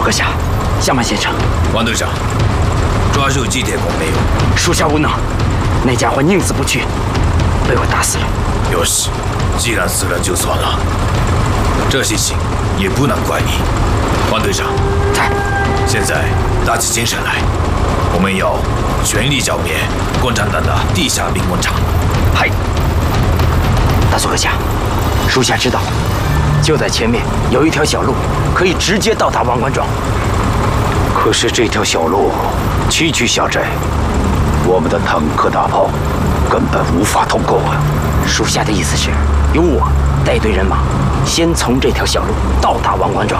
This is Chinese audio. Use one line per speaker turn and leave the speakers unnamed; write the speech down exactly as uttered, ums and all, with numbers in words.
属阁下，向慢先生。
王队长，抓住姬铁公没有？
属下无能，那家伙宁死不屈，被我打死了。
有事，既然死了就算了，这事情也不能怪你。王队长，
在。
现在打起精神来，我们要全力剿灭共产党的地下兵工厂。
嗨，大属阁下，属下知道，就在前面有一条小路，可以直接到达王官庄。
可是这条小路崎岖狭窄，我们的坦克大炮根本无法通过啊！
属下的意思是，由我带队人马，先从这条小路到达王官庄。